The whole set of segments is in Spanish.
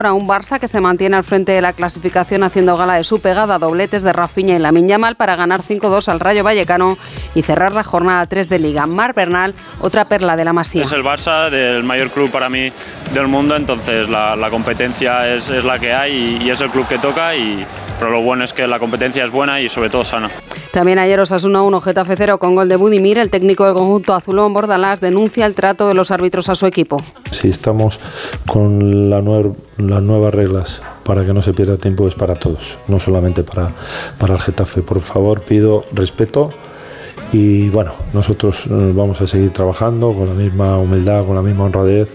A un Barça que se mantiene al frente de la clasificación haciendo gala de su pegada, dobletes de Rafinha y Lamine Yamal para ganar 5-2 al Rayo Vallecano y cerrar la jornada 3 de Liga. Marc Bernal, otra perla de la Masía. Es el Barça, el mayor club para mí del mundo, entonces la competencia es la que hay y es el club que toca, pero lo bueno es que la competencia es buena y sobre todo sana. También ayer Osasuna 1, Getafe 0 con gol de Budimir. El técnico del conjunto azulón Bordalás denuncia el trato de los árbitros a su equipo. Si estamos con las nuevas reglas para que no se pierda tiempo, es para todos, no solamente para el Getafe. Por favor, pido respeto y bueno, nosotros vamos a seguir trabajando con la misma humildad, con la misma honradez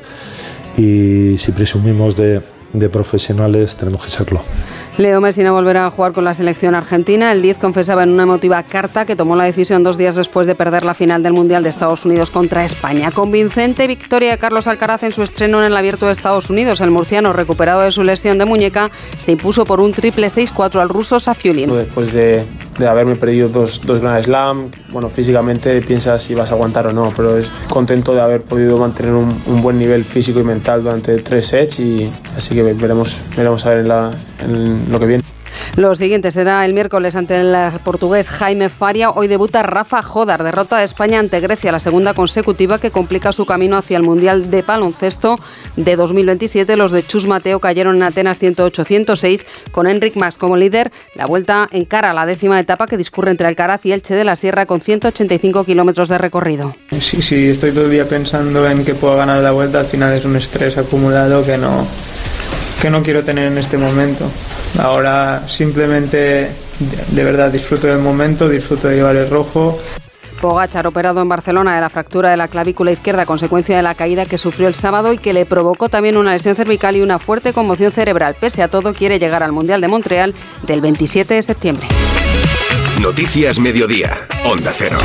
y si presumimos de profesionales tenemos que serlo. Leo Messi no volverá a jugar con la selección argentina. El 10 confesaba en una emotiva carta que tomó la decisión 2 días después de perder la final del Mundial de Estados Unidos contra España. Convincente victoria de Carlos Alcaraz en su estreno en el Abierto de Estados Unidos. El murciano, recuperado de su lesión de muñeca, se impuso por un triple 6-4 al ruso Safiullin. Después de haberme perdido dos Grand Slam, bueno, físicamente piensas si vas a aguantar o no, pero es contento de haber podido mantener un buen nivel físico y mental durante 3 sets y así que veremos a ver en lo que viene. Lo siguiente será el miércoles ante el portugués Jaime Faria. Hoy debuta Rafa Jodar, derrota de España ante Grecia, la segunda consecutiva que complica su camino hacia el Mundial de Baloncesto de 2027. Los de Chus Mateo cayeron en Atenas 108-106 con Enric Mas como líder. La vuelta encara la 10ª etapa que discurre entre Alcaraz y Elche de la Sierra con 185 kilómetros de recorrido. Sí, estoy todo el día pensando en que puedo ganar la vuelta. Al final es un estrés acumulado que no quiero tener en este momento. Ahora simplemente de verdad disfruto del momento, disfruto de llevar el rojo. Pogačar, operado en Barcelona de la fractura de la clavícula izquierda a consecuencia de la caída que sufrió el sábado y que le provocó también una lesión cervical y una fuerte conmoción cerebral. Pese a todo, quiere llegar al Mundial de Montreal del 27 de septiembre. Noticias Mediodía, Onda Cero.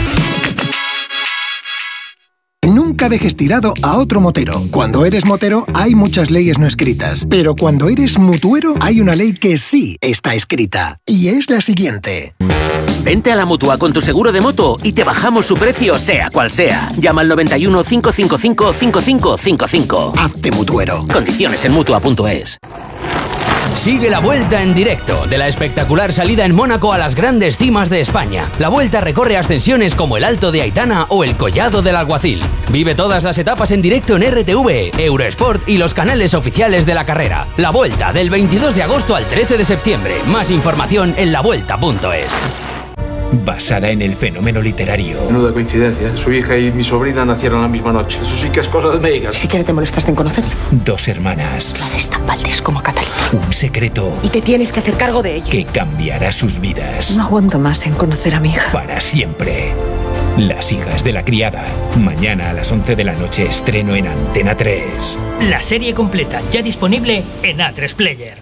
Nunca dejes tirado a otro motero. Cuando eres motero hay muchas leyes no escritas, pero cuando eres mutuero hay una ley que sí está escrita y es la siguiente. Vente a la Mutua con tu seguro de moto y te bajamos su precio sea cual sea. Llama al 91 555 5555. Hazte mutuero. Condiciones en Mutua.es. Sigue la Vuelta en directo, de la espectacular salida en Mónaco a las grandes cimas de España. La Vuelta recorre ascensiones como el Alto de Aitana o el Collado del Alguacil. Vive todas las etapas en directo en RTV, Eurosport y los canales oficiales de la carrera. La Vuelta, del 22 de agosto al 13 de septiembre. Más información en lavuelta.es. Basada en el fenómeno literario. Menuda coincidencia. Su hija y mi sobrina nacieron la misma noche. Eso sí que es cosa de médicas. Si siquiera te molestaste en conocerlo. 2 hermanas. Clara es tan Valdés como Catalina. Un secreto. Y te tienes que hacer cargo de ello. Que cambiará sus vidas. No aguanto más en conocer a mi hija. Para siempre. Las hijas de la criada. Mañana a las 11 de la noche estreno en Antena 3. La serie completa ya disponible en A3 Player.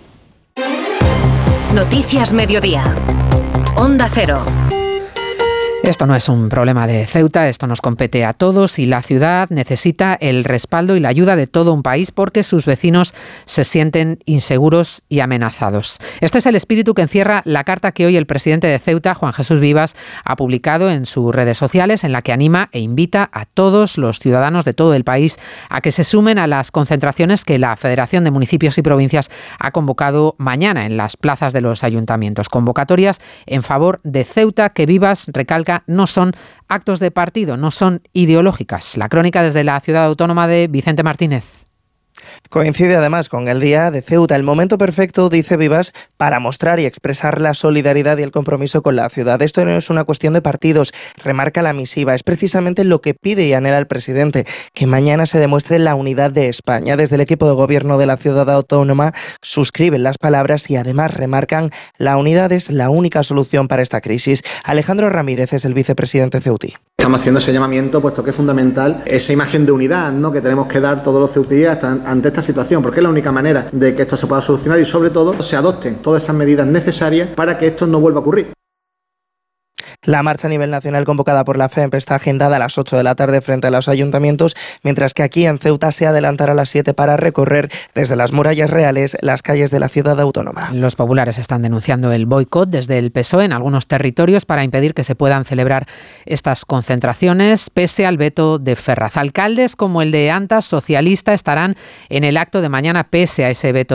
Noticias Mediodía. Onda Cero. Esto no es un problema de Ceuta, esto nos compete a todos y la ciudad necesita el respaldo y la ayuda de todo un país porque sus vecinos se sienten inseguros y amenazados. Este es el espíritu que encierra la carta que hoy el presidente de Ceuta, Juan Jesús Vivas, ha publicado en sus redes sociales, en la que anima e invita a todos los ciudadanos de todo el país a que se sumen a las concentraciones que la Federación de Municipios y Provincias ha convocado mañana en las plazas de los ayuntamientos. Convocatorias en favor de Ceuta que Vivas recalca no son actos de partido, no son ideológicas. La crónica desde la ciudad autónoma de Vicente Martínez. Coincide además con el Día de Ceuta, el momento perfecto, dice Vivas, para mostrar y expresar la solidaridad y el compromiso con la ciudad. Esto no es una cuestión de partidos, remarca la misiva, es precisamente lo que pide y anhela el presidente, que mañana se demuestre la unidad de España. Desde el equipo de gobierno de la ciudad autónoma suscriben las palabras y además remarcan la unidad es la única solución para esta crisis. Alejandro Ramírez es el vicepresidente ceutí. Estamos haciendo ese llamamiento puesto que es fundamental esa imagen de unidad, ¿no?, que tenemos que dar todos los ceutíes ante esta situación, porque es la única manera de que esto se pueda solucionar y sobre todo se adopten todas esas medidas necesarias para que esto no vuelva a ocurrir. La marcha a nivel nacional convocada por la FEMP está agendada a las 8 de la tarde frente a los ayuntamientos, mientras que aquí en Ceuta se adelantará a las 7 para recorrer desde las murallas reales las calles de la ciudad autónoma. Los populares están denunciando el boicot desde el PSOE en algunos territorios para impedir que se puedan celebrar estas concentraciones, pese al veto de Ferraz. Alcaldes como el de Antas, socialista, estarán en el acto de mañana pese a ese veto